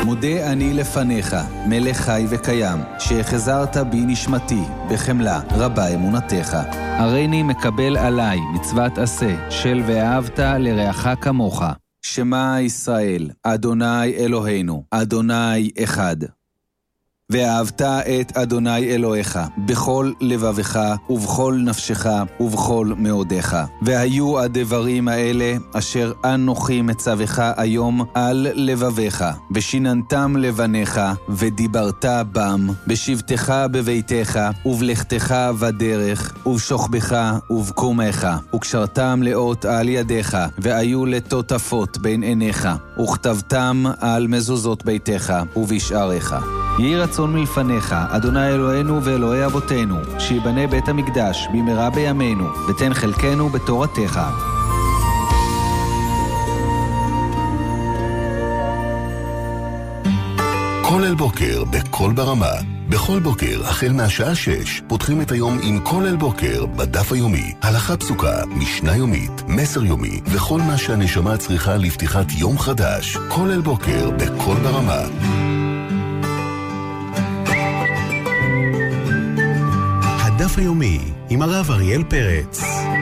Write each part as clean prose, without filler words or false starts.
מודה אני לפניך, מלך חי וקיים, שהחזרת בי נשמתי, בחמלה רבה אמונתך. הריני מקבל עליי מצוות עשה, של ואהבת לרעך כמוך. שמע ישראל, אדוני אלוהינו, אדוני אחד. ואהבת את אדוני אלוהיך בכל לבבך ובכל נפשך ובכל מאודך. והיו הדברים האלה אשר אנוכי מצווך היום על לבביך, ושיננתם לבניך ודיברת בם, בשבתך בביתך ובלכתך בדרך ובשוכבך ובקומך, וקשרתם לאות על ידיך, והיו לטוטפות בין עיניך, וכתבתם על מזוזות ביתך ובשעריך. יהי רצון מלפניך, אדוני אלוהינו ואלוהי אבותינו, שיבנה בית המקדש במהרה בימינו, ותן חלקנו בתורתך. כל אל בוקר בכל ברמה. בכל בוקר, החל מהשעה 6, פותחים את היום עם כל אל בוקר בדף היומי. הלכה פסוקה, משנה יומית, מסר יומי, וכל מה שהנשמה צריכה לפתיחת יום חדש. כל אל בוקר בכל ברמה. הדף היומי עם הרב אריאל פרץ.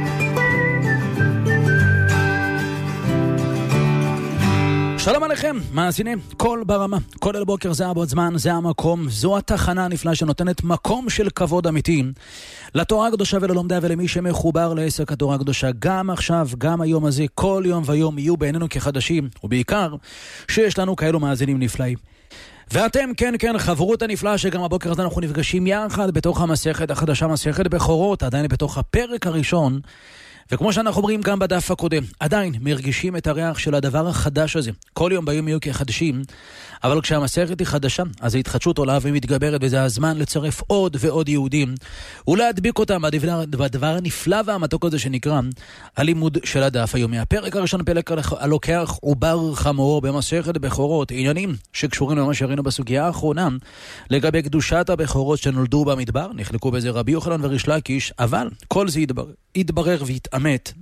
שלום עליכם, מאזינים, כל ברמה, כל אל בוקר זה הבוד זמן, זה המקום, זו התחנה הנפלאה שנותנת מקום של כבוד אמיתי לתורה הקדושה וללומדיה ולמי שמחובר לעסק התורה הקדושה. גם עכשיו, גם היום הזה, כל יום ויום יהיו בעינינו כחדשים, ובעיקר שיש לנו כאלו מאזינים נפלאים. ואתם, כן, חברות הנפלאה שגם הבוקר הזה אנחנו נפגשים יחד בתוך המסכת החדשה, מסכת בכורות, עדיין בתוך הפרק הראשון, וכמו שאנחנו אומרים גם בדף הקודם, עדיין מרגישים את הריח של הדבר החדש הזה. כל יום ביום יהיו כחדשים, אבל כשהמסכת היא חדשה, אז ההתחדשות עולה ומתגברת, וזה הזמן לצרף עוד ועוד יהודים, ולהדביק אותם בדבר הנפלא והמתוק הזה שנקרא הלימוד של הדף היומי. הפרק הראשון, פרק הלוקח עובר חמור במסכת בכורות, עניינים שקשורים למה שראינו בסוגיה האחרונה, לגבי קדושת הבכורות שנולדו במדבר, נחלקו בזה רבי יוחנן וריש לקיש, אבל כל זה יתברר והתאמת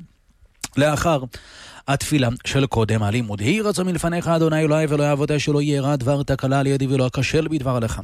לאחר התפילה של קודם הלימוד. יהי רצון מלפניך אדוני אלוהי ואלוהי אבותיי, שלא יהיה דבר תקלה על ידי ולא אכשל בדבר עליך.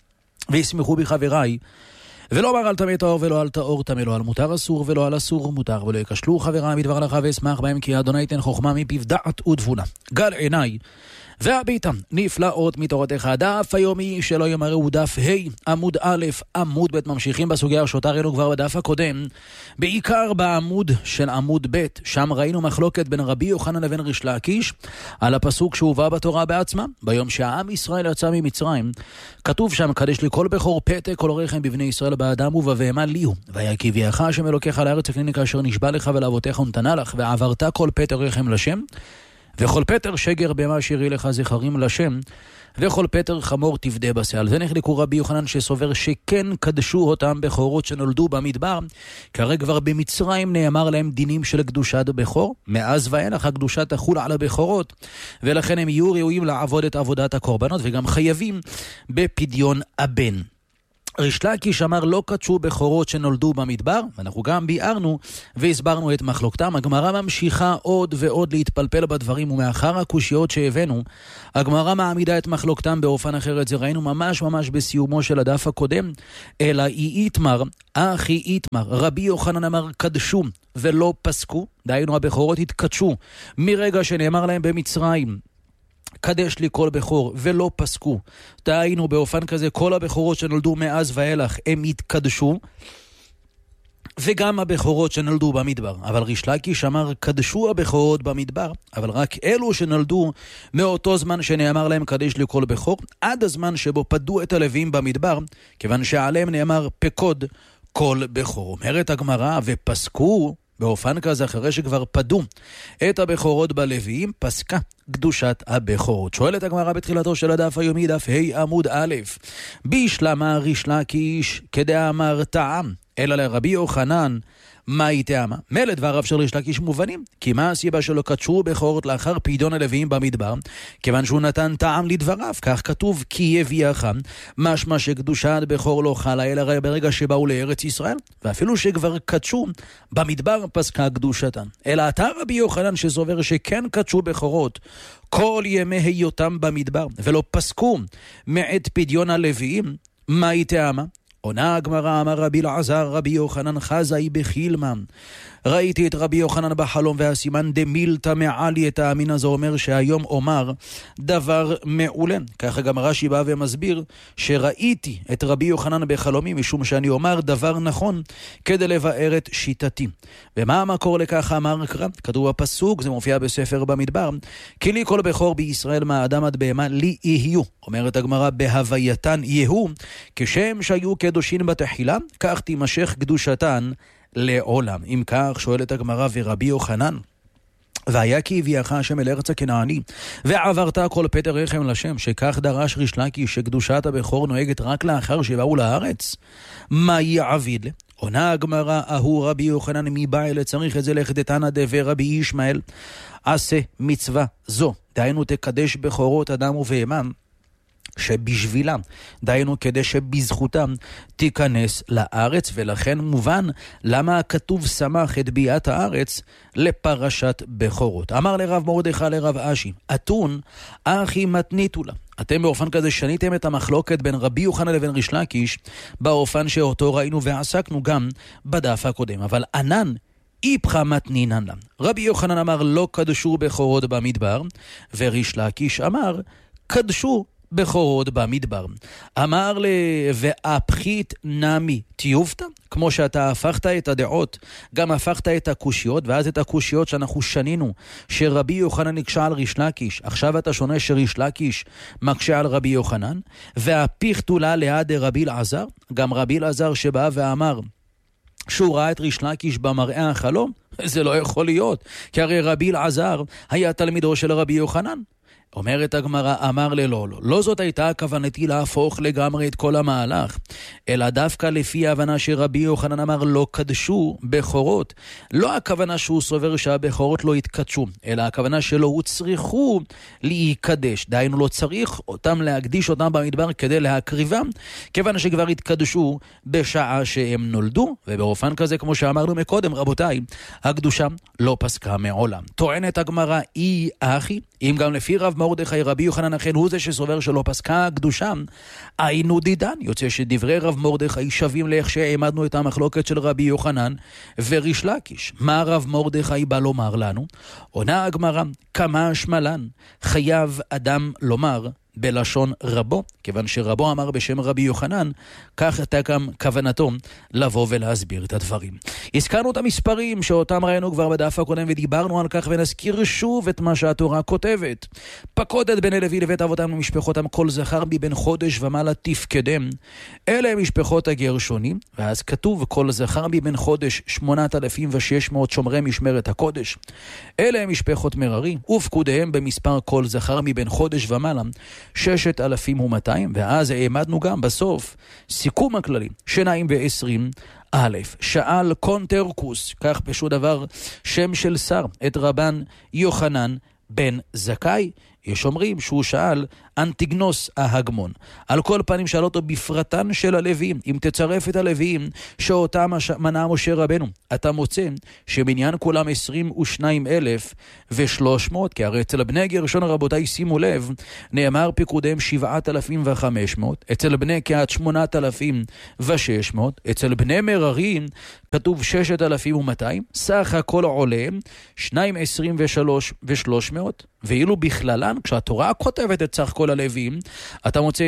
וישמחו בי חבריי, ולא אמר על טמא טהור ולא על טהור טמא, לא על מותר אסור ולא על אסור מותר, ולא יכשלו חבריי בדבר עליך ואשמח בהם, כי אדוני ייתן חוכמה מפיו דעת ותבונה. גל עיניי והביטה נפלאות מתורתך. הדף היומי שלא יאמר הוא דף ה' עמוד א' עמוד ב'. ממשיכים בסוגיה שאותה ראינו כבר בדף הקודם, בעיקר בעמוד של עמוד ב', שם ראינו מחלוקת בין רבי יוחנן לבין ריש לקיש על הפסוק שהובא בתורה בעצמה. ביום שהעם ישראל יצא ממצרים, כתוב שם, קדש לי כל בכור פתק כל רחם בבני ישראל באדם ובבהמה לי הוא, ויקביעך השם אלוקיך על הארץ הקנינית כאשר נשבע לך ולאבותיך ונתנה לך, ועברת כל פתק רחם לשם, וכל פטר שגר בהמה שירי לך זכרים לשם, וכל פטר חמור תפדה בשיער. זה נחלקו רבי יוחנן שסובר שכן קדשו אותם בכורות שנולדו במדבר, כרגע כבר במצרים נאמר להם דינים של קדושת בכור, מאז ואילך הקדושה תחול על הבכורות, ולכן הם יהיו ראויים לעבוד את עבודת הקורבנות, וגם חייבים בפדיון הבן. ריש לקיש אמר לא קדשו בכורות שנולדו במדבר, ואנחנו גם ביארנו והסברנו את מחלוקתם. הגמרא ממשיכה עוד ועוד להתפלפל בדברים, ומאחר הקושיות שהבאנו, הגמרא מעמידה את מחלוקתם באופן אחרת. זה ראינו ממש בסיומו של הדף הקודם. אלא איתמר, אחי איתמר, רבי יוחנן אמר קדשו ולא פסקו, דהיינו הבכורות התקדשו מרגע שנאמר להם במצרים קדש לי כל בכור ולא פסקו, דהיינו באופן כזה כל הבכורות שנולדו מאז ואילך הם התקדשו, וגם הבכורות שנולדו במדבר. אבל ריש לקיש אמר קדשו הבכורות במדבר, אבל רק אלו שנולדו מאותו זמן שנאמר להם קדש לי כל בכור, עד הזמן שבו פדו את הלווים במדבר, כיוון שעליהם נאמר פקוד כל בכור. אומרת הגמרא, ופסקו באופן כזה אחרי שכבר פדו את הבכורות בלוויים, פסקה קדושת הבכורות. שואלת הגמרא בתחילתו של הדף היומי, דף ה' עמוד א', בישלמה ריש לקיש כדאמר טעם, אלא לרבי יוחנן, מה היא טעמה? מילא דבריו של ריש לקיש מובנים, כי מה הסיבה שלא קדשו בכורות לאחר פדיון הלוויים במדבר? כיוון שהוא נתן טעם לדבריו, כך כתוב כי יביאך, משמע שקדושת בכור לא חלה אלא ברגע שבאו לארץ ישראל, ואפילו שכבר קדשו במדבר פסקה קדושתן. אלא אתה רבי יוחנן שסובר שכן קדשו בכורות כל ימי היותם במדבר ולא פסקו מעת פדיון הלוויים, מה היא טעמה? עונה הגמרא, אמר רבי אלעזר רבי יוחנן חזאי בחילמה. ראיתי את רבי יוחנן בחלום והסימן דמילתא מעלי. את האמין הזה אומר שהיום אומר דבר מעולה. ככה גם רש"י בא ומסביר שראיתי את רבי יוחנן בחלומי משום שאני אומר דבר נכון כדי לבאר את שיטתי. ומה המקור לכך? אמר קרא, כתוב בפסוק, זה מופיע בספר במדבר, כי לי כל בכור בישראל מהאדם עד בהמה לי יהיו. אומרת הגמרא בהווייתן יהיו, כשם שהיו קדושים בתחילה כך תימשך קדושתן לעולם. אם כך שואלת הגמרא, ורבי יוחנן והיה כי הביאך השם אל ארץ הכנעני ועברת כל פטר רחם לשם, שכך דרש ריש לקיש שקדושת הבכור נוהגת רק לאחר שבאו לארץ, מה יעביד לה? עונה הגמרא, ההוא רבי יוחנן מבעל צריך את זה לכדתנא דרבי ישמעאל, עשה מצווה זו, דהיינו תקדש בכורות אדם ובהמה, שבשבילם, דהיינו כדי שבזכותם תיכנס לארץ, ולכן מובן למה הכתוב שמח את ביאת הארץ לפרשת בכורות. אמר לרב מרדכי לרב אשי, אתון אחי מתניתו לה. אתם באופן כזה שניתם את המחלוקת בין רבי יוחנן לבין ריש לקיש באופן שאותו ראינו ועסקנו גם בדף הקודם, אבל ענן איפך מתנינן לה. רבי יוחנן אמר לא קדשו בכורות במדבר, וריש לקיש אמר קדשו בכורות במדבר. אמר ואפחית נמי תיובתא, כמו שאתה הפכת את הדעות, גם הפכת את הקושיות, ואז את הקושיות שאנחנו שנינו, שרבי יוחנן נקשה על ריש לקיש, עכשיו אתה שונה שריש לקיש מקשה על רבי יוחנן, והפיכתו לה ליד רבי אלעזר, גם רבי אלעזר שבא ואמר שהוא ראה את ריש לקיש במראה החלום, זה לא יכול להיות, כי הרי רבי אלעזר היה תלמידו של רבי יוחנן. אומרת הגמרא, אמר לא זאת הייתה כוונתי להפוך לגמרי את כל המהלך, אלא דווקא לפי ההבנה שרבי יוחנן אמר לא קדשו בכורות, לא הכוונה שהוא סובר שהבכורות לא יתקדשו, אלא הכוונה שלא הוצריכו להיקדש, דהיינו לא צריך אותם להקדיש אותם במדבר כדי להקריבם, כיוון שכבר התקדשו בשעה שהם נולדו, ובאופן כזה כמו שאמרנו מקודם רבותיי, הקדושה לא פסקה מעולם. טוענת הגמרא, אי אחי, אם גם לפי רב מרדכי רבי יוחנן אכן הוא זה שסובר שלא פסקה הקדושה, היינו דידן, יוצא שדברי רב מרדכי שווים לאיך שהעמדנו את המחלוקת של רבי יוחנן וריש לקיש. מה רב מרדכי בא לומר לנו? עונה הגמרא, כמה שמלן חייב אדם לומר בלשון רבו, כיוון שרבו אמר בשם רבי יוחנן, כך הייתה גם כוונתו לבוא ולהסביר את הדברים. הזכרנו את המספרים שאותם ראינו כבר בדף הקודם ודיברנו על כך, ונזכיר שוב את מה שהתורה כותבת. פקוד את בני לוי לבית אבותם ומשפחותם כל זכר מבין חודש ומעלה תפקדם. אלה הם משפחות הגרשונים, ואז כתוב כל זכר מבין חודש 8,600 שומרי משמרת הקודש. אלה הם משפחות מררי, ופקודיהם במספר כל זכר מבין חודש ומעלה 6,200, ואז העמדנו גם בסוף סיכום הכללי 220 א'. שאל קונטרקוס, כך פשוט דבר שם של שר, את רבן יוחנן בן זכאי, יש אומרים שהוא שאל אנטיגנוס ההגמון. על כל פנים שאל אותו בפרטן של הלוויים, אם תצרף את הלוויים שאותם מנה משה רבנו, אתה מוצא שמניין כולם 22,300, כי הרי אצל בני גרשון רבותיי שימו לב, נאמר פיקודיהם 7,500, אצל בני קהת 8,600, אצל בני מררים כתוב 6,200, סך הכל עולם 2,23,300, ואילו בכללן, כשהתורה כותבת את סך כל הלווים, אתה מוצא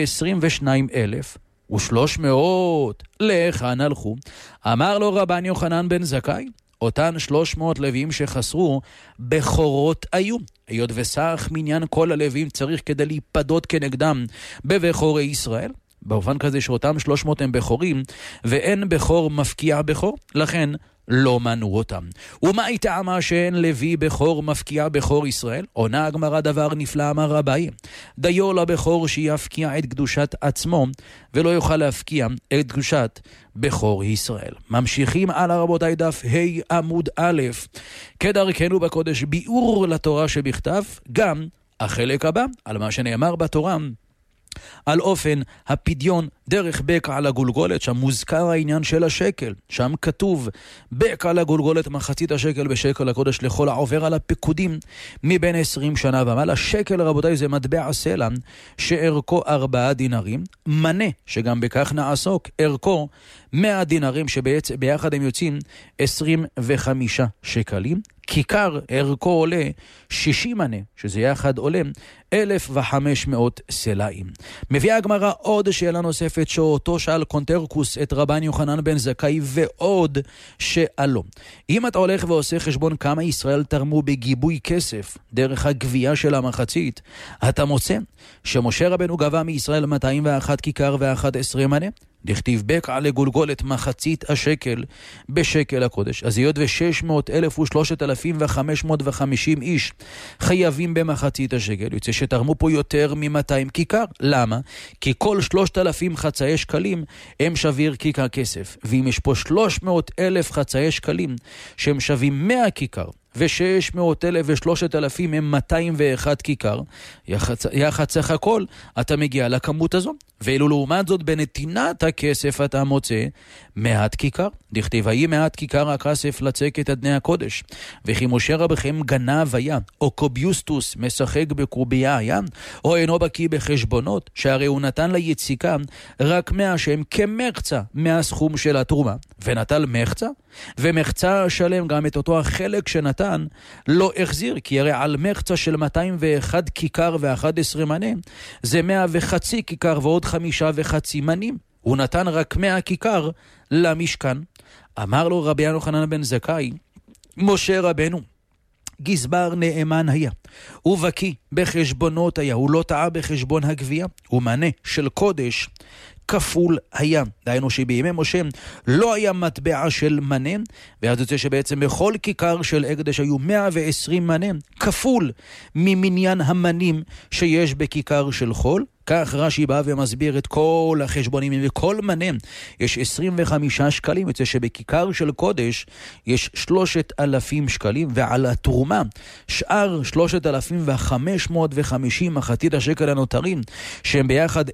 22,300. לאן הלכו? אמר לו רבן יוחנן בן זכאי, אותן 300 לווים שחסרו בכורות היו, היות וסך מניין כל הלווים צריך כדי להיפדות כנגדם בבכורי ישראל, באופן כזה שאותם 300 הם בכורים, ואין בכור מפקיע בכור, לכן לא מנו אותם. ומה היא טעמה שאין לוי בכור מפקיע בכור ישראל? עונה הגמרא דבר נפלא אמר רבי, דיו לבכור שיפקיע את קדושת עצמו ולא יוכל להפקיע את קדושת בכור ישראל. ממשיכים על רבותיי דף ה' עמוד א', כדרכנו בקודש ביאור לתורה שבכתב, גם החלק הבא על מה שנאמר בתורה על אופן הפדיון דרך בקע על הגולגולת. שם מוזכר העניין של השקל, שם כתוב בקע על הגולגולת מחצית השקל בשקל הקודש לכל העובר על הפקודים מבין 20 שנה ומעלה. השקל רבותיי זה מטבע סלע שערכו 4 דינרים, מנה שגם בכך נעסוק ערכו 100 דינרים שביחד הם יוצאים 25 שקלים. כיכר ערכו עולה 60 מנה, שזה יחד עולה 1,500 סלעים. מביאה הגמרא עוד שאלה נוספת שאותו שאל קונטרקוס את רבן יוחנן בן זכאי ועוד שאלו. אם אתה הולך ועושה חשבון כמה ישראל תרמו בגיבוי כסף דרך הגבייה של המחצית, אתה מוצא שמשה רבנו גבה מישראל 201 כיכר ו11 מנה, דכתיב בקע לגולגולת מחצית השקל בשקל הקודש. אז היות ו600,000 ו3,550 איש חייבים במחצית השקל, יוצא שתרמו פה יותר מ-200 כיכר. למה? כי כל 3,000 חצאי שקלים הם שביר כיכר כסף, ואם יש פה 300,000 חצאי שקלים שהם שווים 100 כיכר, ו600,000 ו3,000 הם 201 כיכר, יחד סך הכל אתה מגיע לכמות הזו. ואילו לעומת זאת בנתינת הכסף אתה מוצא 100 כיכר. דכתיב ויהי 100 כיכר הכסף לצקת עד בני הקודש, וכי משה רבכם גנב היה, או קוביוסטוס משחק בקובייה היה, או אינו בקיא בחשבונות, שהרי הוא נתן ליציקה רק 100 שהם כמחצה מהסכום של התרומה, ונטל מחצה, ומחצה שלם גם את אותו החלק שנתן לא החזיר, כי הרי על מחצה של 201 כיכר ו11 מנה זה 100.5 כיכר ועוד 5.5 מנים. הוא נתן רק 100 כיכר למשכן. אמר לו רבי יוחנן בן זכאי, משה רבנו גזבר נאמן היה, הוא בקיא בחשבונות היה, הוא לא טעה בחשבון הגבייה, הוא מנה של קודש כפול היה. דהיינו שבימי משה לא היה מטבע של מנה, ואז יוצא שבעצם בכל כיכר של הקדש היו 120 מנה, כפול ממניין המנים שיש בכיכר של חול. כך רש"י בא ומסביר את כל החשבונים, וכל מנה יש 25 שקלים, יוצא שבכיכר של קודש יש 3,000 שקלים, ועל התרומה שאר 3,550 מחצית השקל הנותרים, שהם ביחד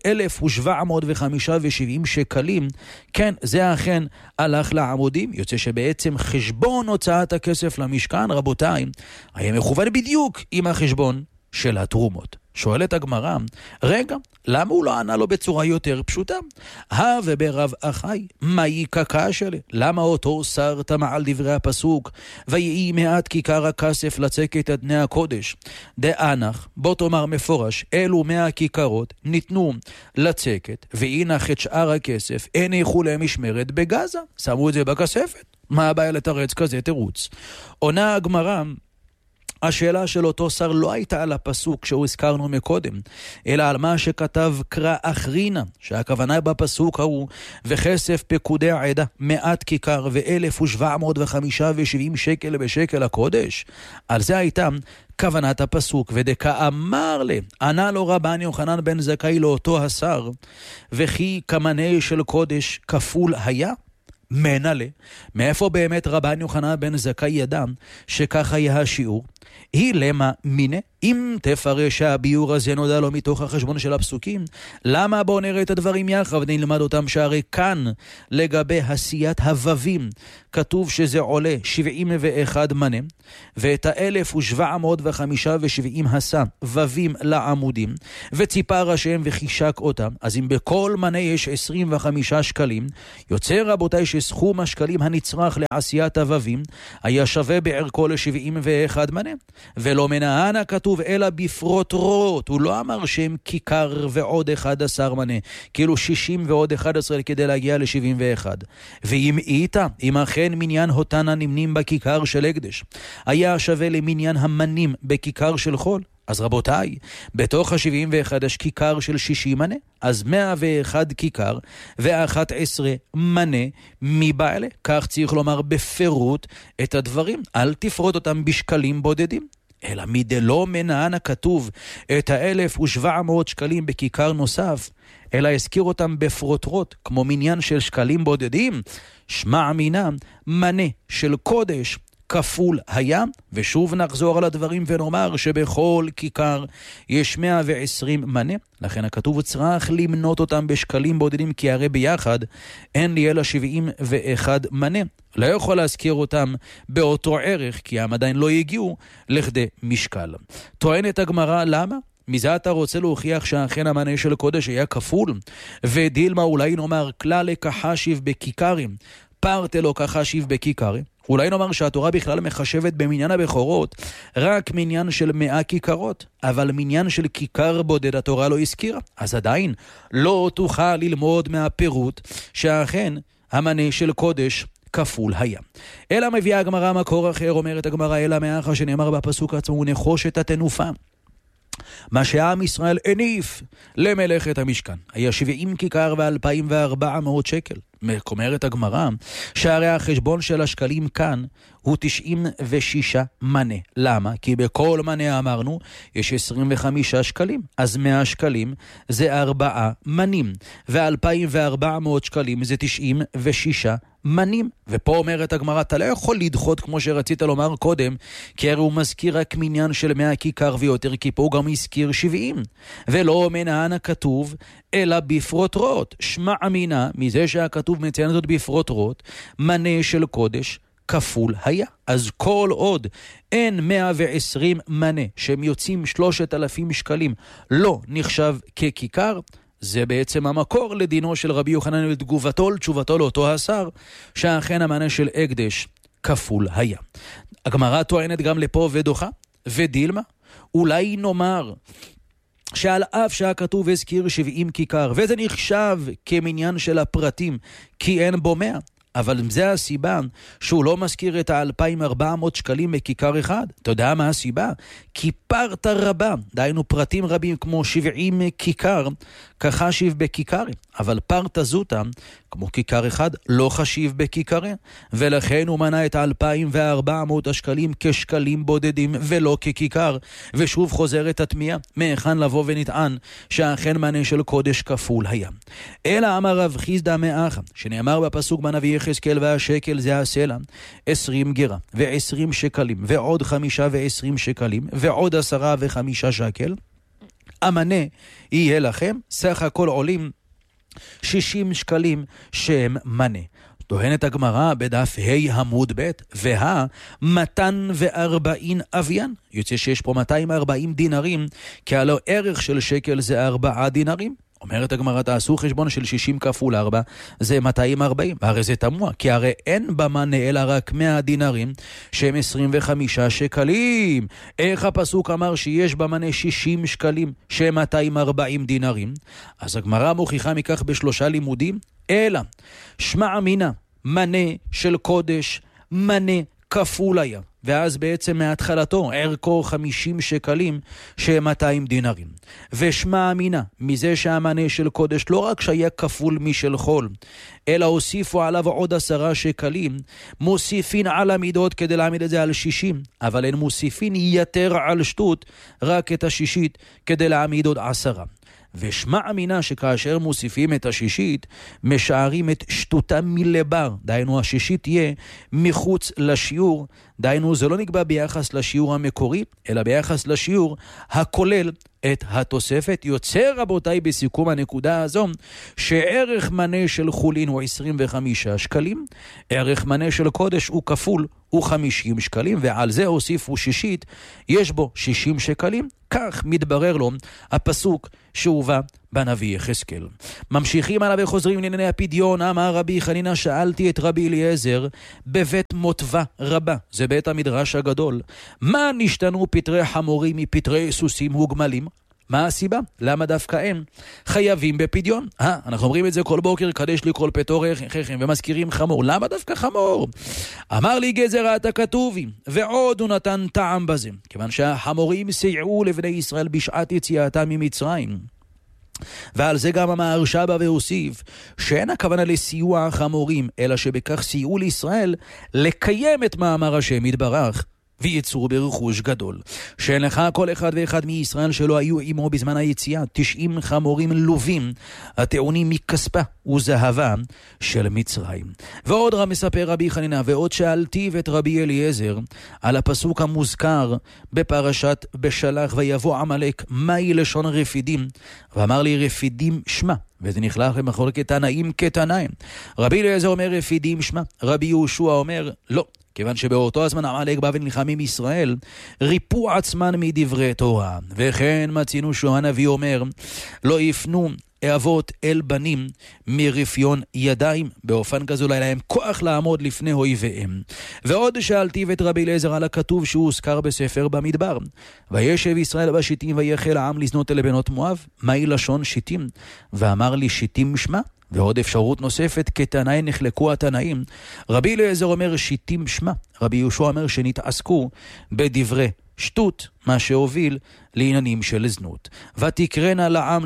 1,770 שקלים, כן, זה אכן הלך לעמודים. יוצא שבעצם חשבון הוצאת הכסף למשכן, רבותיי, היה מכוון בדיוק עם החשבון של התרומות. שואלת הגמרא, רגע, למה הוא לא ענה לו בצורה יותר פשוטה? וברב אחי, מהי קקה שלי? למה אותו שר תמה על דברי הפסוק, ויהי 100 כיכר הכסף לצקת עד בני הקודש? דאנך, בוא תאמר מפורש, אלו 100 כיכרות ניתנו לצקת, ואינך את שאר הכסף, הניחו להם משמרת בגזה. שמו את זה בכספת. מה הבעיה לתרץ כזה תירוץ? עונה הגמרא, השאלה של אותו שר לא הייתה על הפסוק שהוא הזכרנו מקודם, אלא על מה שכתב קרא אחרינה, שהכוונה בפסוק ההוא, וכסף פקודי העדה 100 כיכר ו1,770 שקל בשקל הקודש. על זה הייתה כוונת הפסוק. ודקה אמר לי, ענה לו רבן יוחנן בן זכאי לאותו השר, וכי כמנה של קודש כפול היה? מנלה, מאיפה באמת רבן יוחנן בן זכאי ידע שכך היה השיעור? היא למה מינה, אם תפרש שהביור הזה נודע לו מתוך החשבון של הפסוקים, למה בואו נראה את הדברים יחד ונלמד אותם? שהרי כאן לגבי עשיית הוווים כתוב שזה עולה 71 מנה, ואת 1,770 עשה וווים לעמודים, וציפר השם וחישק אותם. אז אם בכל מנה יש 25 שקלים, יוצא רבותיי שסכום השקלים הנצרך לעשיית הוווים היה שווה בערכו ל71 מנה, ולא מנהנה כתוב אלא בפרוטרוט. הוא לא אמר שהם כיכר ועוד 11 מנה, כאילו 60 ועוד 11 כדי להגיע ל71. ואם איתה, אם אכן מניין הותנה נמנים בכיכר של הקדש היה שווה למניין המנים בכיכר של חול, אז רבותיי, בתוך ה-71 יש כיכר של 60 מנה, אז 101 כיכר ו11 מנה מבעלה. כך צריך לומר בפירוט את הדברים. אל תפרוט אותם בשקלים בודדים. אלא מדלא מנען הכתוב את 1,700 שקלים בכיכר נוסף, אלא הזכיר אותם בפרוטרוט, כמו מניין של שקלים בודדים, שמע מינם מנה של קודש כפול היה, ושוב נחזור על הדברים ונאמר שבכל כיכר יש 120 מנה, לכן הכתוב צריך למנות אותם בשקלים בודדים, כי הרי ביחד אין לי אלא 71 מנה. לא יכול להזכיר אותם באותו ערך, כי הם עדיין לא הגיעו לכדי משקל. טוענת הגמרא, למה? מזה אתה רוצה להוכיח שאכן המנה של קודש היה כפול? ודילמה אולי נאמר כלל כחשיב בכיכרים, פרטה לו כחשיב בכיכרים. אולי נאמר שהתורה בכלל מחשבת במניין הבכורות רק מניין של 100 כיכרות, אבל מניין של כיכר בודד התורה לא הזכירה. אז עדיין לא תוכל ללמוד מהפירוט שאכן המנה של קודש כפול היה. אלא מביאה הגמרא מקור אחר, אומרת הגמרא, אלא מאחר שנאמר בפסוק עצמו, הוא נחושת התנופה. מה שעם ישראל הניף למלאכת המשכן היה 70 כיכר ו2,400 שקל. אומרת הגמרא שהרי החשבון של השקלים כאן הוא 96 מנה. למה? כי בכל מנה אמרנו יש 25 שקלים, אז 100 שקלים זה 4 מנים, ו2,400 שקלים זה 96 מנים. ופה אומרת הגמרא, אתה לא יכול לדחות כמו שרצית לומר קודם, כי הרי הוא מזכיר רק מניין של 100 כיכר ויותר, כי פה הוא גם הזכיר 70, ולא מנען הכתוב אלא בפרוטרוט. שמע מינה, מזה שהכתוב מציין זאת בפרוטרוט, מנה של קודש כפול היה. אז כל עוד אין 120 מנה שהם יוצאים 3,000 שקלים לא נחשב ככיכר, זה בעצם המקור לדינו של רבי יוחנן ולתגובתו לתשובתו לאותו השר, שאכן המנה של הקדש כפול היה. הגמרא טוענת גם לפה ודוחה ודילמה, אולי נאמר שעל אף שהכתוב הזכיר 70 כיכר, וזה נחשב כמניין של הפרטים, כי אין בו 100, אבל זה הסיבה שהוא לא מזכיר את 2,400 שקלים בכיכר אחד. אתה יודע מה הסיבה? כי פרטה רבה, דהיינו פרטים רבים כמו 70 כיכר, כחשיב בכיכרים, אבל פרטה זוטה, כמו כיכר אחד, לא חשיב בכיכרים, ולכן הוא מנה את 2,400 השקלים כשקלים בודדים ולא ככיכר. ושוב חוזרת התמיהה, מהיכן לבוא ונטען שאכן מנה של קודש כפול היה. אלא אמר רב חיסדא מאחא, שנאמר בפסוק בנביא יחזקאל, והשקל זה הסלע, 20 גרה ו20 שקלים ועוד 5 ו20 שקלים ועוד 10 ו5 שקל, המנה יהיה לכם, סך הכל עולים 60 שקלים שהם מנה. טוענת הגמרא בדף ה' עמוד ב', וה 240 אביין, יוצא שיש פה 240 דינרים, כי הלא ערך של שקל זה 4 דינרים. אומרת הגמרא, תעשו חשבון של 60 כפול 4, זה 240. הרי זה תמוה, כי הרי אין במנה אלא רק 100 דינרים, שהם 25 שקלים. איך הפסוק אמר שיש במנה 60 שקלים, שהם 240 דינרים? אז הגמרא מוכיחה מכך בשלושה לימודים, אלא שמע מינה, מנה של קודש, מנה כפול היה. ואז בעצם מהתחלתו ערכו 50 שקלים שהם 200 דינרים. ושמע אמינה, מזה שהמנה של קודש לא רק שהיה כפול משל חול, אלא הוסיפו עליו עוד 10 שקלים, מוסיפין על המידות כדי להעמיד את זה על 60, אבל אין מוסיפין יתר על שטות, רק את השישית כדי להעמיד עוד 10. ושמע אמינה שכאשר מוסיפים את השישית, משערים את שטותם מלבר, דהיינו השישית תהיה מחוץ לשיעור, דהיינו זה לא נקבע ביחס לשיעור המקורי, אלא ביחס לשיעור הכולל את התוספת. יוצא רבותיי בסיכום הנקודה הזו, שערך מנה של חולין הוא 25 שקלים, ערך מנה של קודש הוא כפול, הוא 50 שקלים, ועל זה הוסיפו שישית, יש בו 60 שקלים, כך מתברר לו הפסוק שהובא בנביא יחזקאל. ממשיכים עליו וחוזרים לענייני הפדיון. אמר רבי חנינא, שאלתי את רבי אליעזר בבית מוטבא רבה, זה בית המדרש הגדול, מה נשתנו פטרי חמורים מפטרי סוסים וגמלים? מה הסיבה? למה דווקא הם חייבים בפדיון? אנחנו אומרים את זה כל בוקר, קדש לי כל פטור חכם, ומזכירים חמור. למה דווקא חמור? אמר לי גזירת הכתובים, ועוד הוא נתן טעם בזה, כיוון שהחמורים סייעו לבני ישראל בשעת יציאתם ממצרים. ועל זה גם אמר שבא והוסיף שאין הכוונה לסיוע החמורים, אלא שבכך סייעו לישראל לקיים את מאמר השם יתברך, ויצרו ברכוש גדול. שאין לך כל אחד ואחד מישראל שלא היו עמו בזמן היציאה 90 חמורים לובים הטעונים מכספה וזהבה של מצרים. ועוד מספר רבי חנינא, ועוד שאלתיו את רבי אליעזר על הפסוק המוזכר בפרשת בשלח, ויבוא עמלק, מהי לשון רפידים? ואמר לי רפידים שמה, וזה נכלל למחלוקת תנאים כתנאים. רבי אליעזר אומר רפידים שמה, רבי יהושע אומר לא, כיוון שבאותו הזמן עמלק בא ונלחם עם ישראל, ריפו עצמן מדברי תורה. וכן מצינו שהנביא אומר, לא יפנו אבות אל בנים מרפיון ידיים, באופן כזו לא היה להם כוח לעמוד לפני אויביהם. ועוד שאלתיו את רבי אליעזר על הכתוב שהוזכר בספר במדבר, וישב ישראל בשיטים ויחל העם לזנות אל בנות מואב, מהי לשון שיטים? ואמר לי שיטים שמה. ועוד אפשרות נוספת, כתנאי נחלקו התנאים. רבי אליעזר אומר שיטים שמה, רבי יהושע אומר שנתעסקו בדברי שטות, מה שהוביל לעניינים של זנות. ותקרנה לעם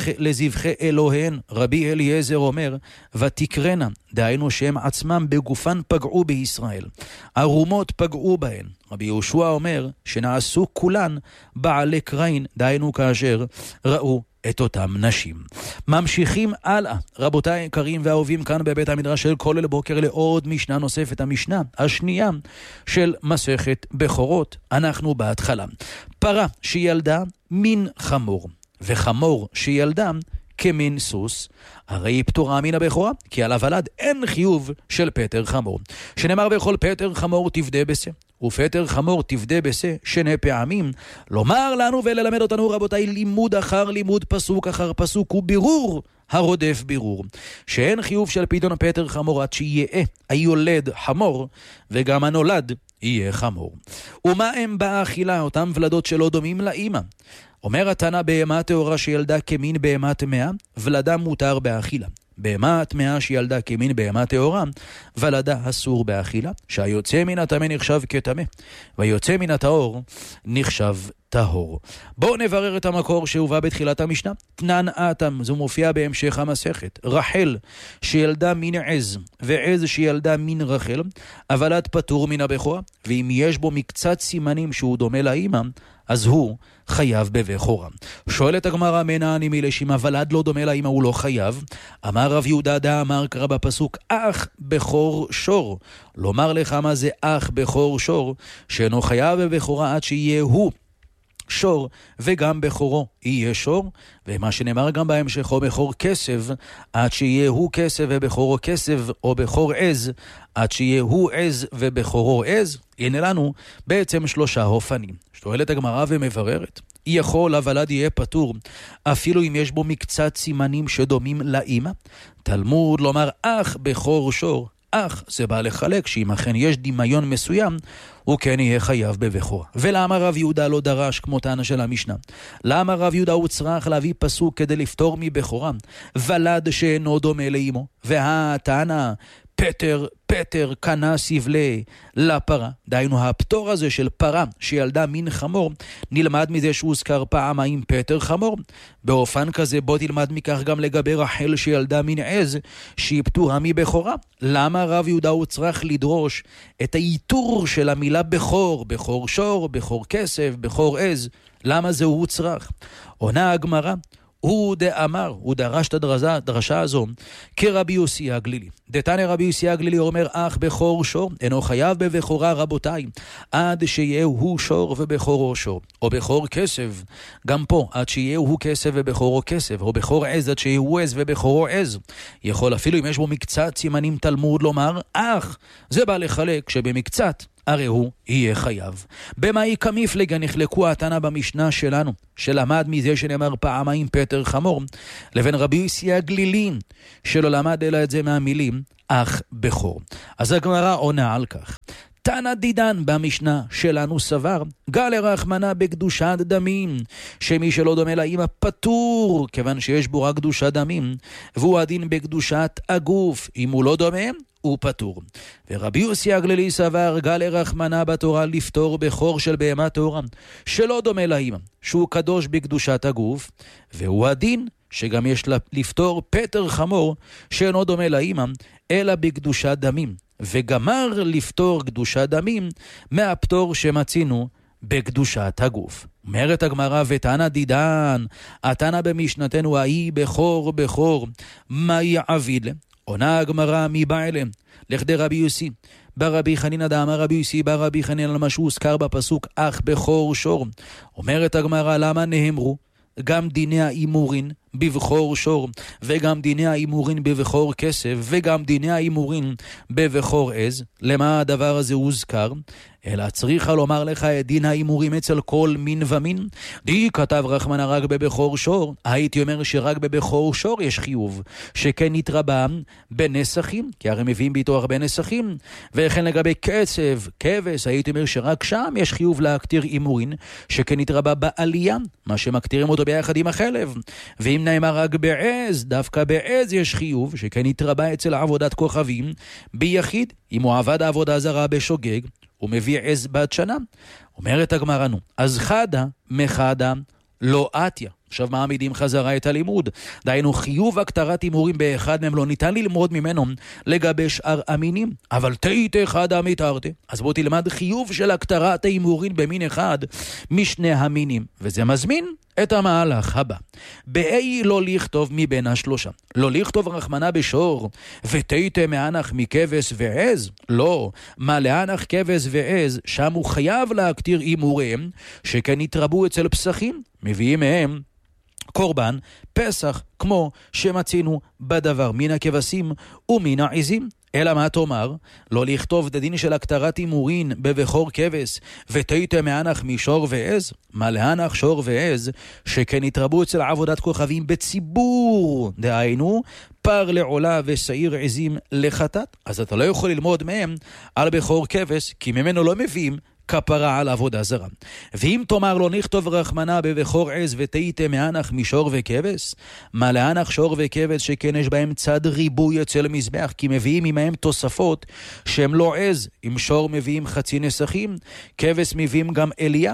לזבחי אלוהיהן, רבי אליעזר אומר ותקרנה, דהיינו שהם עצמם בגופן פגעו בישראל, ערומות פגעו בהן. רבי יהושע אומר שנעשו כולן בעלי קרין, דהיינו כאשר ראו את אותם נשים. ממשיכים הלאה, רבותיי היקרים והאהובים, כאן בבית המדרש של כל בוקר לעוד משנה נוספת, המשנה השנייה של מסכת בכורות. אנחנו בהתחלה. פרה שילדה מין חמור, וחמור שילדה כמין סוס, הרי היא פטורה מן הבכורה, כי על הוולד אין חיוב של פטר חמור. שנאמר בכל פטר חמור תפדה בשה, ופטר חמור תפדה בשה 2 פעמים. לומר לנו וללמד אותנו רבותיי לימוד אחר לימוד, פסוק אחר פסוק, ובירור הרודף בירור, שאין חיוב של פדיון פטר חמור עד שיהיה היולד חמור, וגם הנולד יהיה חמור. ומה הם באכילה, אותם ולדות שלא דומים לאמא? אומר התנא, בהמה טהורה שילדה כמין בהמה טמאה, ולדה מותר באכילה. בהמה טמאה שילדה כמין בהמה טהורה, ולדה אסור באכילה, שהיוצא מן הטמא נחשב כטמא, והיוצא מן הטהור נחשב טהור. בואו נברר את המקור שהובא בתחילת המשנה. תנן אתם, זו מופיע בהמשך המסכת. רחל שילדה מן עז, ועז שילדה מן רחל, הוולד פטור מן הבכורה, ואם יש בו מקצת סימנים שהוא דומה לאמא, אז הוא חייב בבכורה. שואלת הגמרא, מנעני מלשם, הוולד לא דומה לאמא, הוא לא חייב? אמר רב יהודה דה אמר, קרא בפסוק אח בכור שור. לומר לך מה זה אח בכור שור? שאינו חייב בבכורה עד שיהיה הוא שור, וגם בכורו יהיה שור, ומה שנאמר גם בהמשך, או בכור כסב, עד שיהיה הוא כסב ובכורו כסב, או בכור עז, עד שיהיה הוא עז ובכורו עז. הנה לנו בעצם 3 אופנים. שואלת הגמרא ומבררת, יכול הוולד יהיה פטור אפילו אם יש בו מקצת סימנים שדומים לאמא? תלמוד לומר אח בכור שור, אך זה בא לחלק שאם אכן יש דמיון מסוים, הוא כן יהיה חייב בבכורה. ולמה רב יהודה לא דרש כמו טענה של המשנה? למה רב יהודה הוא צריך להביא פסוק כדי לפתור מבכורה? ולד שאינו דומה לאמו, והטענה פטר קנה סבלי לפרה, דהיינו הפטור הזה של פרה שילדה מין חמור, נלמד מזה שהוזכר פעמיים פטר חמור. באופן כזה בוא תלמד מכך גם לגבי רחל שילדה מין עז שהיא פטורה מבכורה. למה רב יהודה הוא צריך לדרוש את האיתור של המילה בכור, בכור שור, בכור כסף, בכור עז? למה זה הוא צריך? עונה הגמרא, הוא דאמר, הוא דרש את הדרשה הזו כרבי יוסי הגלילי. דתניא רבי יוסי הגלילי אומר אך בכור שור אינו חייב בבכורה רבותיי, עד שיהיה הוא שור ובכורו שור, או בכור כסף גם פה עד שיהיה הוא כסף ובכורו כסף, או בכור עז עד שיהיה הוא עז ובכורו עז. יכול אפילו אם יש בו מקצת סימנים תלמוד לומר אך זה בא לחלק שבמקצת הרי הוא יהיה חייב. במאי כמפלגה נחלקו התנא במשנה שלנו, שלמד מזה שנאמר פעמיים פטר חמור, לבין רבי יוסי הגלילי, שלא למד אלא את זה מהמילים אח בכור. אז הגמרא עונה על כך. תנא דידן במשנה שלנו סבר, גל רחמנא בקדושת דמים, שמי שלא דומה לאמא פטור, כיוון שיש בו רק קדושת דמים, והוא הדין בקדושת הגוף, אם הוא לא דומה, הוא פטור. ורבי יוסי הגלילי סבר, גל רחמנא בתורה לפטור בכור של בהמה טהורה, שלא דומה לאמא, שהוא קדוש בקדושת הגוף, והוא הדין שגם יש לפטור פטר חמור, שאינו דומה לאמא, אלא בקדושת דמים. וגמר לפטור קדושת דמים מהפטור שמצינו בקדושת הגוף. אומרת הגמרא, ותנא דידן, התנא במשנתנו ההיא בכור בכור, מה יעביד? עונה הגמרא, מי בא אליהם? לכדי רבי יוסי. ברבי חנינא דאמר רבי יוסי ברבי חנינא, על מה שהוזכר בפסוק אך בכור שור. אומרת הגמרא, למה נאמרו גם דיני האימורין בבכור שור, וגם דיני האימורין בבכור כסף, וגם דיני האימורין בבכור עז? למה הדבר הזה הוזכר? אלא צריכה לומר לך את דין האימורים אצל כל מין ומין. די כתב רחמנא רק בבכור שור, הייתי אומר שרק בבכור שור יש חיוב, שכן נתרבה בנסחים, כי הרי מביאים ביתו הרבה נסחים, וכן לגבי קצב, כבש, הייתי אומר שרק שם יש חיוב להקטיר אימורין, שכן נתרבה בעלייה, מה שמקטירים אותו ביחד עם החלב. ואם נאמר רק בעז, דווקא בעז יש חיוב, שכן נתרבה אצל עבודת כוכבים, ביחיד, אם הוא עבד עבודה זרה בשוגג, הוא מביא עז בת שנה. אומרת הגמרא, נו, אז חדה מחדה לא עתיה. עכשיו מעמידים חזרה את הלימוד. דהיינו חיוב הקטרת אימורים באחד מהם לא ניתן ללמוד ממנו לגבי שאר המינים. אבל תית אחד המתארתי. אז בוא תלמד חיוב של הקטרת האימורים במין אחד משני המינים. וזה מזמין את המהלך הבא. באי לא לכתוב מבין השלושה. לא לכתוב רחמנא בשור, ותית מענך מכבש ועז? לא. מה לענך כבש ועז? שם הוא חייב להקטיר אימוריהם, שכן יתרבו אצל פסחים. מביאים מהם קורבן פסח, כמו שמצינו בדבר מן הכבשים ומן העזים. אלא מה תאמר? לא לכתוב דדין של הקטרת אימורין בבכור כבש, ותית מענך משור ועז? מה לענך שור ועז? שכן יתרבו אצל עבודת כוכבים בציבור, דהיינו פר לעולה ושעיר עזים לחטאת. אז אתה לא יכול ללמוד מהם על בכור כבש, כי ממנו לא מביאים כפרה על עבודה זרה. ואם תאמר לא נכתוב רחמנא בבכור עז ותית מענך משור וכבש? מה לענך שור וכבש שכן יש בהם צד ריבוי אצל מזבח, כי מביאים עמהם תוספות שהם לא עז. עם שור מביאים חצי נסחים, כבש מביאים גם אליה.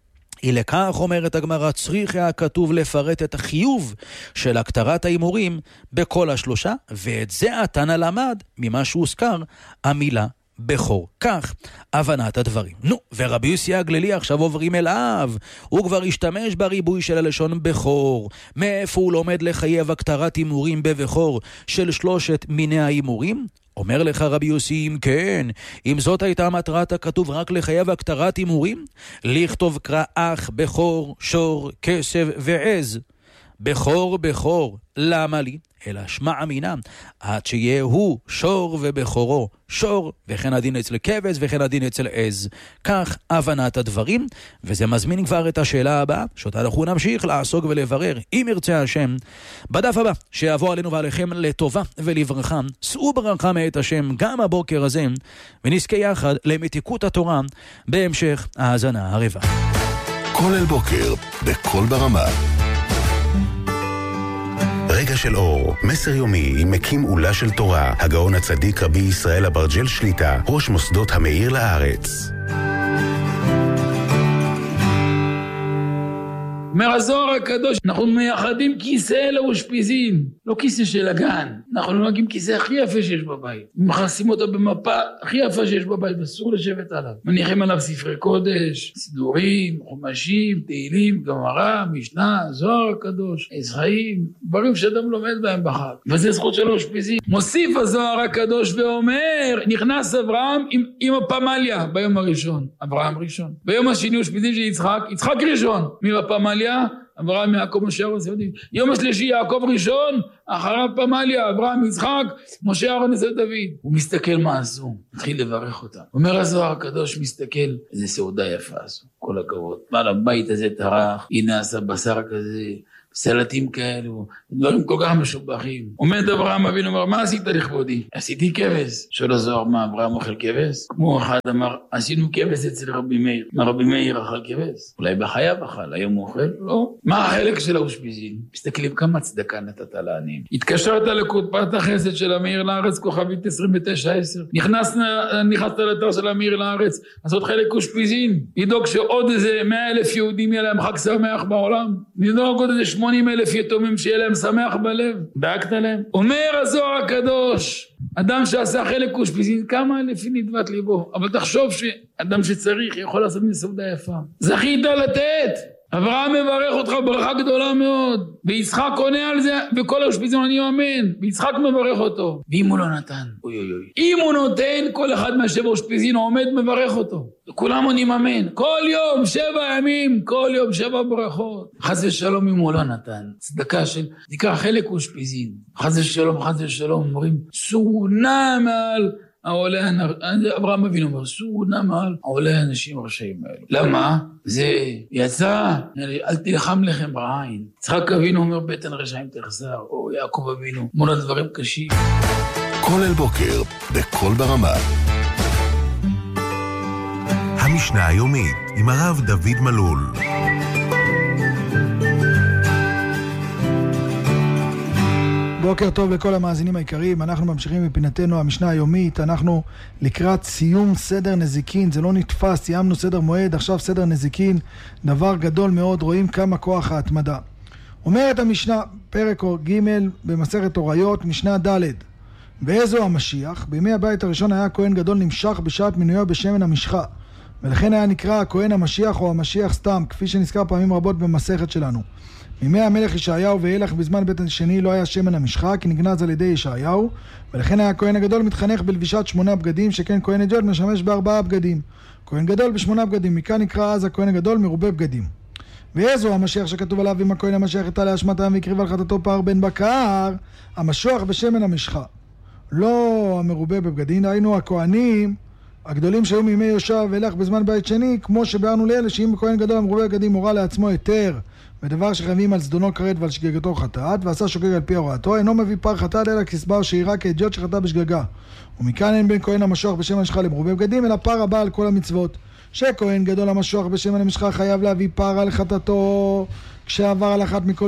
לכך אומרת הגמרא, צריך היה כתוב לפרט את החיוב של הקטרת האימורים בכל השלושה, ואת זה התנא למד ממה שהוזכר המילה בכור. כך הבנת הדברים. נו, ורבי יוסי הגלילי עכשיו עוברים אליו. הוא כבר השתמש בריבוי של הלשון בכור. מאיפה הוא לומד לחייב הקטרת אימורים בבכור של שלושת מיני האימורים? אומר לך רבי יוסי, אם כן, אם זאת הייתה מטרת הכתוב רק לחייב הקטרת אימורים, לכתוב קרא אח, בכור, שור, כסף ועז. בכור בכור, למה לי? אלא שמע אמינם, עד שיהיה הוא שור ובכורו שור, וכן הדין אצל כבש וכן הדין אצל עז. כך הבנת הדברים, וזה מזמין כבר את השאלה הבאה, שאותה אנחנו נמשיך לעסוק ולברר, אם ירצה השם, בדף הבא, שיבוא עלינו ועליכם לטובה ולברכה. שאו ברכה מאת השם גם הבוקר הזה, ונזכה יחד למתיקות התורה בהמשך ההאזנה הרבה. כל אל בוקר, בכל ברמה. רגע של אור, מסר יומי עם מקים עולה של תורה, הגאון הצדיק רבי ישראל אברג'ל שליטה, ראש מוסדות המאיר לארץ. מהזוהר הקדוש, אנחנו מייחדים כיסא לאושפיזין, לא כיסא של הגן, אנחנו נוהגים כיסא הכי יפה שיש בבית, מכנסים אותו במפה הכי יפה שיש בבית, אסור לשבת עליו, מניחים עליו ספרי קודש, סידורים, חומשים, תהילים, גמרא, משנה, זוהר הקדוש, עץ חיים, דברים שאדם לומד בהם בחג, וזה זכות של אושפיזין. מוסיף הזוהר הקדוש ואומר, נכנס אברהם עם הפמליה ביום הראשון, אברהם ראשון, ביום השני אושפיזין של יצחק ראשון, מהפמליה אברהם, יעקב, משה, אהרון, יום השלישי יעקב ראשון, אחריו פמליה, אברהם, יצחק, משה, אהרון, דוד. הוא מסתכל מה עשו, מתחיל לברך אותם. אומר הזוהר הקדוש, מסתכל, איזה סעודה יפה עשו, כל הכבוד. בעל הבית הזה טרח, הנה עשה בשר כזה, סלטים כאלו, דברים כל כך משובחים. עומד אברהם אבינו, אומר, מה עשית לכבודי? עשיתי כבש. שואל הזוהר, מה, אברהם אוכל כבש? כמו אחד אמר, עשינו כבש אצל רבי מאיר. מה, רבי מאיר אכל כבש? אולי בחייו אכל, היום הוא אוכל? לא. מה החלק של האושפיזין? מסתכלים כמה צדקה נתת לעניים. התקשרת לקופת החסד של המאיר לארץ, כוכבית 2910. נכנסת לאתר של המאיר לארץ, לעשות חלק אושפיזין. לדאוג שעוד איזה 100,000 יהודים יהיה להם חג שמח בעולם. לדאוג עוד איזה 80,000 יתומים שיהיה להם שמח בלב. דאגת להם. אומר הזוהר הקדוש, אדם שעשה חלק אושפיזין, כמה לפי נדבת ליבו. אבל תחשוב שאדם שצריך יכול לעשות מסעודה יפה. זכית לתת. אברהם מברך אותך ברכה גדולה מאוד, ויצחק עונה על זה, וכל האושפיזין אני אמן, ויצחק מברך אותו. ואם הוא לא נתן, אוי אוי אוי. אם הוא נותן, כל אחד מהשבע אושפיזין עומד מברך אותו. וכולם עונים אמן. כל יום 7 ימים, כל יום 7 ברכות. חס ושלום אם הוא לא נתן. צדקה של, נקרא חלק אושפיזין. חס ושלום, אומרים, סונה מעל העולה, אברהם אבינו אומר, סונה מעל העולה האנשים הרשעים האלו. למה? זה יצא, אל תלחם לכם בעין. יצחק אבינו אומר, בטן רשעים תחסר, או יעקב אבינו, מול הדברים קשים. כל אל בוקר, בכל ברמה. המשנה היומית, עם הרב דוד מלול. בוקר טוב לכל המאזינים העיקריים, אנחנו ממשיכים בפינתנו המשנה היומית, אנחנו לקראת סיום סדר נזיקין, זה לא נתפס, סיימנו סדר מועד, עכשיו סדר נזיקין, דבר גדול מאוד, רואים כמה כוח ההתמדה. אומרת המשנה, פרק ג' במסכת הוריות, משנה ד' באיזו המשיח? בימי הבית הראשון היה כהן גדול נמשך בשעת מינויו בשמן המשחה, ולכן היה נקרא הכהן המשיח או המשיח סתם, כפי שנזכר פעמים רבות במסכת שלנו. מימי המלך ישעיהו ואילך בזמן בית השני לא היה שמן המשחה, כי נגנז על ידי ישעיהו, ולכן היה הכהן הגדול מתחנך בלבישת 8 בגדים, שכן כהן הגדול משמש ב4 בגדים. כהן גדול ב8 בגדים, מכאן נקרא אז הכהן הגדול מרובה בגדים. ואיזו המשיח שכתוב עליו, אם הכהן המשיח יטל להשמת העם ויקריב על חטאתו פער בן בקר, המשוח בשמן המשחה. לא המרובה בבגדים, היינו הכהנים הגדולים שהיו מימי יהושע ואילך בזמן בית שני, כמו שבארנו לאלה שאם הכהן גדול המרובה בגדים הורה לעצמו היתר ודבר שחייבים על זדונו כרת ועל שגגתו חטאת, ועשה שוגג על פי הוראתו, אינו מביא פר חטאת אלא כסבר שירה כאדיוט שחטא בשגגה. ומכאן אין בין כהן המשוח בשמן המשחה למרובה בגדים, אלא פר הבא על כל המצוות. שכהן גדול המשוח בשמן המשחה חייב להביא פר על חטאתו, כשעבר על אחת מכל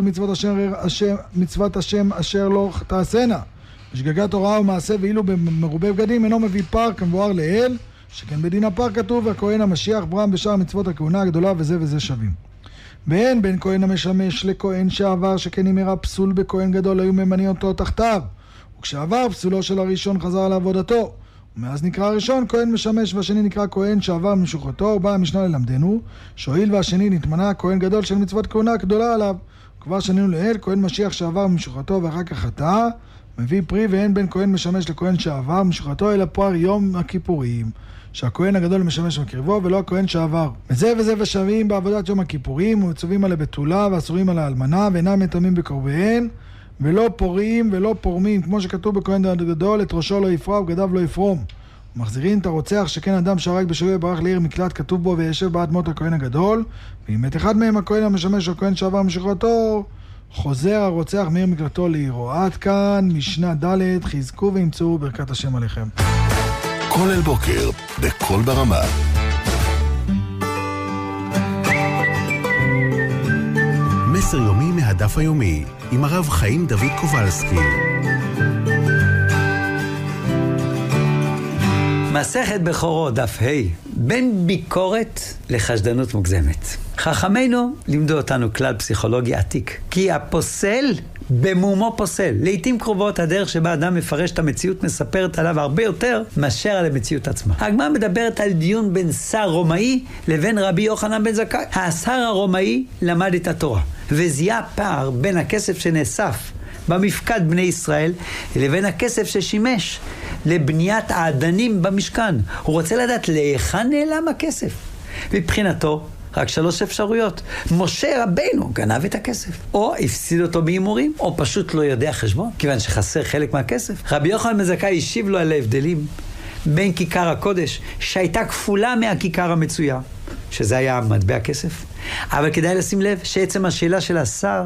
מצוות השם אשר לא תעשנה. בשגגת הוראה ומעשה ואילו במרובה בגדים אינו מביא פר כמבואר לאל, שכן בדין הפר כתוב, והכהן המשיח ברם בשאר מצוות הכהונה הגדולה וזה וזה שווים. ואין בין כהן המשמש לכהן שעבר, שכן אם הראה פסול בכהן גדול היו ממנים אותו תחתיו, וכשעבר פסולו של הראשון חזר לעבודתו, ומאז נקרא הראשון כהן משמש והשני נקרא כהן שעבר משוחתו. ובאה המשנה ללמדנו שהואיל והשני נתמנה כהן גדול של מצוות כהונה גדולה עליו, וכבר שנינו לאל כהן משיח שעבר משוחתו ואחר כך חטא מביא פרי, ואין בין כהן משמש לכהן שעבר משוחתו אלא פר יום הכיפורים, שהכהן הגדול משמש מקריבו ולא הכהן שעבר. וזה וזה ושווים בעבודת יום הכיפורים, ומצווים על הבתולה ואסורים על האלמנה, ואינם מטמאים בקרוביהן, ולא פורעים ולא פורמים, כמו שכתוב בכהן הגדול, את ראשו לא יפרע ובגדיו לא יפרום. ומחזירים את הרוצח, שכן אדם שהרג בשוגג ברח לעיר מקלט, כתוב בו וישב בעד מות הכהן הגדול, ואם מת אחד מהם הכהן המשמש או כהן שעבר משוחרתו, חוזר הרוצח מעיר מקלטו לעירו. עד כאן משנה ד', חזקו וימצאו ברכת השם עליכם. כל אל בוקר, בכל ברמה. מסר יומי מהדף היומי, עם הרב חיים דוד קובלסקי. מסכת בכורות, דף ה', בין ביקורת לחשדנות מוגזמת. חכמינו לימדו אותנו כלל פסיכולוגי עתיק, כי הפוסל במומו פוסל. לעתים קרובות הדרך שבה אדם מפרש את המציאות מספרת עליו הרבה יותר מאשר על המציאות עצמה. הגמרא מדברת על דיון בין שר רומאי לבין רבי יוחנן בן זכאי. השר הרומאי למד את התורה וזיהה פער בין הכסף שנאסף במפקד בני ישראל לבין הכסף ששימש לבניית האדנים במשכן. הוא רוצה לדעת להיכן נעלם הכסף. מבחינתו רק 3 אפשרויות. משה רבינו גנב את הכסף, או הפסיד אותו בהימורים, או פשוט לא יודע חשבון, כיוון שחסר חלק מהכסף. רבי יוחנן בן זכאי השיב לו על ההבדלים בין כיכר הקודש, שהייתה כפולה מהכיכר המצויה, שזה היה מטבע כסף. אבל כדאי לשים לב שעצם השאלה של השר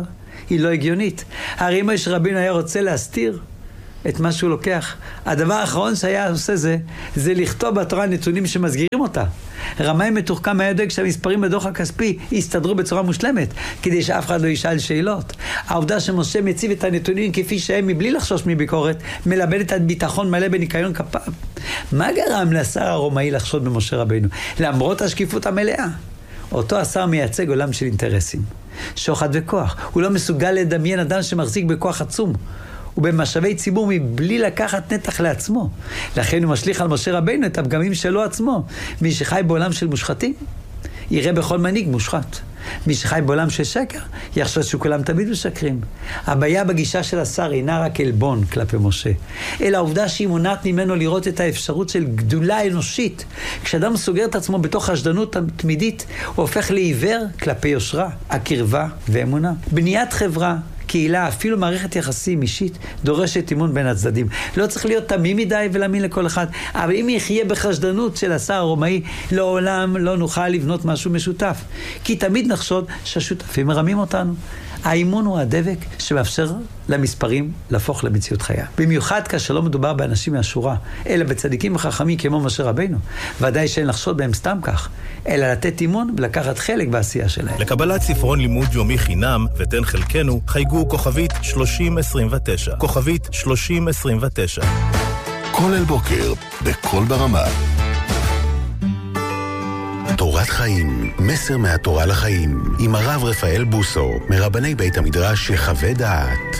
היא לא הגיונית. הרי אם משה רבינו היה רוצה להסתיר את מה שהוא לוקח, הדבר האחרון שהיה עושה זה לכתוב בתורה נתונים שמסגירים אותה. רמאי מתוחכם היה דואג שהמספרים בדוח הכספי יסתדרו בצורה מושלמת, כדי שאף אחד לא ישאל שאלות. העובדה שמשה מציב את הנתונים כפי שהם מבלי לחשוש מביקורת, מלבדת את ביטחון מלא בניקיון כפיו. מה גרם לשר הרומאי לחשוד במשה רבינו? למרות השקיפות המלאה. אותו השר מייצג עולם של אינטרסים, שוחד וכוח. הוא לא מסוגל לדמיין אדם שמחזיק בכוח עצום ובמשאבי ציבור מבלי לקחת נתח לעצמו. לכן הוא משליך על משה רבינו את הפגמים שלו עצמו. מי שחי בעולם של מושחתים יראה בכל מנהיג מושחת. מי שחי בעולם של שקר יחשוב שכולם תמיד משקרים. הבעיה בגישה של השר אינה רק אלבון כלפי משה, אלא העובדה שהיא מונעת ממנו לראות את האפשרות של גדולה אנושית. כשאדם סוגר את עצמו בתוך חשדנות תמידית, הוא הופך לעיוור כלפי יושרה, הקרבה ואמונה. בניית חברה, קהילה, אפילו מערכת יחסים אישית, דורשת אימון בין הצדדים. לא צריך להיות תמים מדי ולהאמין לכל אחד, אבל אם יחיה בחשדנות של השר הרומאי, לעולם לא נוכל לבנות משהו משותף. כי תמיד נחשוד שהשותפים מרמים אותנו. האימון הוא הדבק שמאפשר למספרים להפוך למציאות חיה. במיוחד כאשר לא מדובר באנשים מהשורה, אלא בצדיקים וחכמים כמו משה רבינו. ודאי שאין לחשוד בהם סתם כך, אלא לתת אימון ולקחת חלק בעשייה שלהם. לקבלת ספרון לימוד יומי חינם ותן חלקנו, חייגו כוכבית 3029. כוכבית 3029. כל אל בוקר, בכל ברמה. תורת חיים, מסר מהתורה לחיים, עם הרב רפאל בוסו, מרבני בית המדרש שחווה דעת.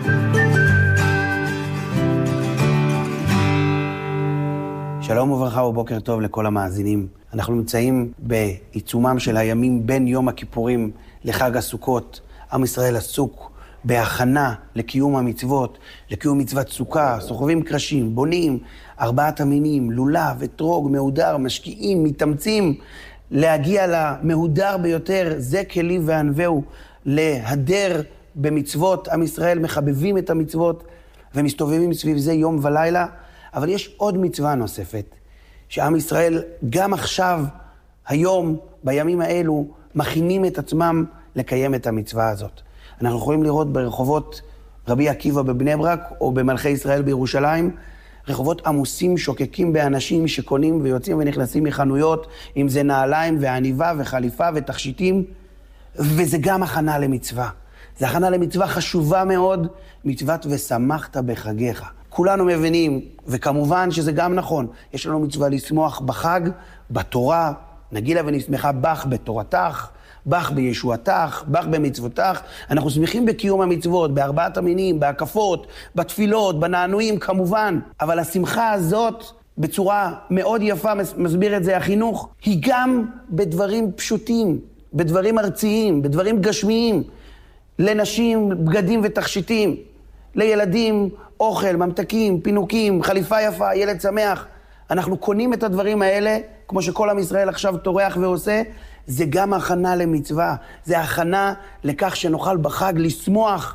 שלום וברכה ובוקר טוב לכל המאזינים. אנחנו נמצאים בעיצומם של הימים בין יום הכיפורים לחג הסוכות. עם ישראל עסוק בהכנה לקיום המצוות, לקיום מצוות סוכה, סוחבים קרשים, בונים 4 המינים, לולב, אתרוג, מהודר, משקיעים, מתאמצים להגיע למהודר ביותר, זה כלי וענווהו, להדר במצוות. עם ישראל מחבבים את המצוות ומסתובבים סביב זה יום ולילה, אבל יש עוד מצווה נוספת, שעם ישראל גם עכשיו, היום, בימים האלו, מכינים את עצמם לקיים את המצווה הזאת. אנחנו יכולים לראות ברחובות רבי עקיבא בבני ברק, או במלכי ישראל בירושלים, רחובות עמוסים שוקקים באנשים שקונים ויוצאים ונכנסים מחנויות, אם זה נעליים ועניבה וחליפה ותכשיטים, וזה גם הכנה למצווה. זה הכנה למצווה חשובה מאוד, מצוות ושמחת בחגיך. כולנו מבינים, וכמובן שזה גם נכון, יש לנו מצווה לשמוח בחג, בתורה, נגילה ונשמחה בך בתורתך, בך בישועתך, בך במצוותך. אנחנו שמחים בקיום המצוות, ב4 המינים, בהקפות, בתפילות, בנענועים כמובן. אבל השמחה הזאת, בצורה מאוד יפה, מסביר את זה החינוך, היא גם בדברים פשוטים, בדברים ארציים, בדברים גשמיים, לנשים בגדים ותכשיטים, לילדים אוכל, ממתקים, פינוקים, חליפה יפה, ילד שמח. אנחנו קונים את הדברים האלה, כמו שכל עם ישראל עכשיו טורח ועושה, זה גם הכנה למצווה, זה הכנה לכך שנוכל בחג לשמוח,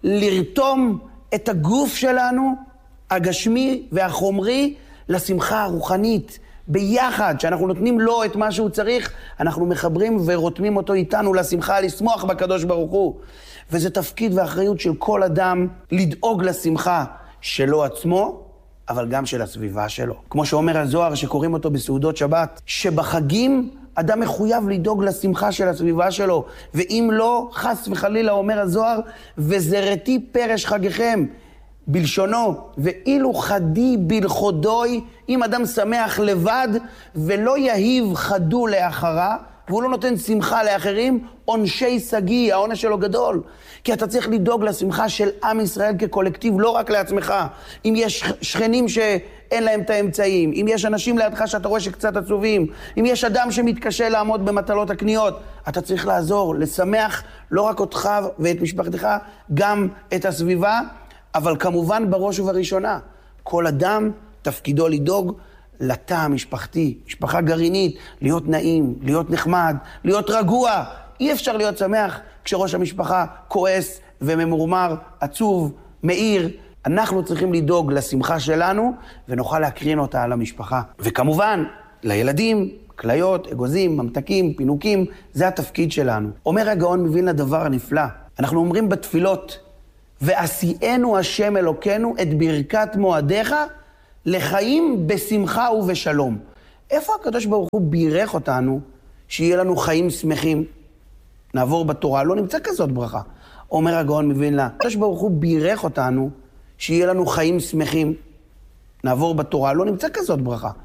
לרתום את הגוף שלנו, הגשמי והחומרי, לשמחה הרוחנית, ביחד, שאנחנו נותנים לו את מה שהוא צריך, אנחנו מחברים ורותמים אותו איתנו לשמחה, לשמוח בקדוש ברוך הוא. וזה תפקיד ואחריות של כל אדם לדאוג לשמחה שלו עצמו, אבל גם של הסביבה שלו. כמו שאומר הזוהר שקוראים אותו בסעודות שבת, שבחגים אדם מחויב לדאוג לשמחה של הסביבה שלו, ואם לא, חס וחלילה אומר הזוהר, וזרתי פרש חגיכם, בלשונו, ואילו חדי בלחודוי, אם אדם שמח לבד ולא יהיב חדו לאחרה, והוא לא נותן שמחה לאחרים, עונשי סגי, העונש שלו גדול. כי אתה צריך לדאוג לשמחה של עם ישראל כקולקטיב, לא רק לעצמך. אם יש שכנים שאין להם את האמצעים, אם יש אנשים לידך שאתה רואה שקצת עצובים, אם יש אדם שמתקשה לעמוד במטלות הקניות, אתה צריך לעזור, לשמח לא רק אותך ואת משפחתך, גם את הסביבה, אבל כמובן בראש ובראשונה, כל אדם תפקידו לדאוג לתא המשפחתי, משפחה גרעינית, להיות נעים, להיות נחמד, להיות רגוע. אי אפשר להיות שמח כשראש המשפחה כועס וממורמר, עצוב, מאיר. אנחנו צריכים לדאוג לשמחה שלנו ונוכל להקרין אותה על המשפחה. וכמובן, לילדים, כליות, אגוזים, ממתקים, פינוקים, זה התפקיד שלנו. אומר הגאון מווילנה דבר נפלא. אנחנו אומרים בתפילות, ועשיינו השם אלוקינו את ברכת מועדיך לחיים בשמחה ובשלום. איפה הקדוש ברוך הוא בירך אותנו שיהיה לנו חיים שמחים? נעבור בתורה, לא נמצא כזאת ברכה. אומר הגאון מווילנה, הקדוש ברוך הוא בירך אותנו שיהיה לנו חיים שמחים. נעבור בתורה, לא נמצא כזאת ברכה.